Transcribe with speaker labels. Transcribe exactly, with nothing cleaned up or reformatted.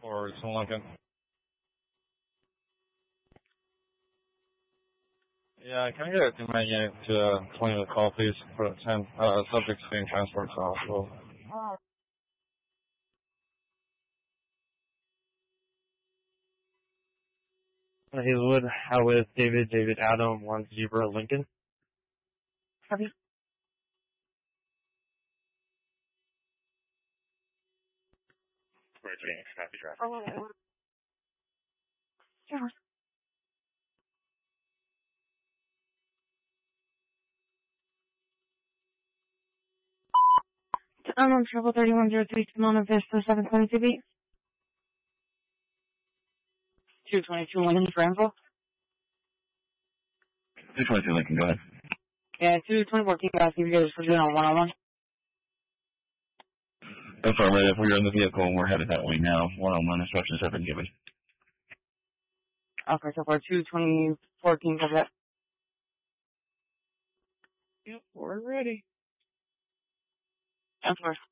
Speaker 1: for Tim Lincoln. Yeah, can I get a two-minute unit to uh, twenty-minute call, please, for ten, uh, subjects being transported to the hospital.
Speaker 2: Hazelwood, how with David, David Adam, one Zebra Lincoln.
Speaker 3: Copy.
Speaker 4: Right, Phoenix, copy traffic.
Speaker 3: Oh, oh, oh. Yeah. I'm on triple thirty-one zero three, Pomona Vista, seven twenty-two B. two twenty-two Lincoln, Granville.
Speaker 4: two twenty-two Lincoln, go ahead.
Speaker 3: Yeah, two twenty-four King Gas, you guys are doing on one-on-one.
Speaker 4: Affirmative, we're in the vehicle and we're headed that way now. One-on-one instructions have been given.
Speaker 3: Okay, so far two twenty-four King Gas.
Speaker 2: Yep, we're ready.
Speaker 3: Of course.